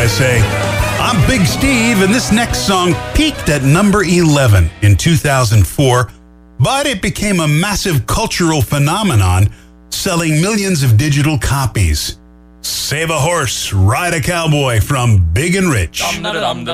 say, I'm Big Steve, and this next song peaked at number 11 in 2004, but it became a massive cultural phenomenon, selling millions of digital copies. Save a Horse, Ride a Cowboy from Big and Rich.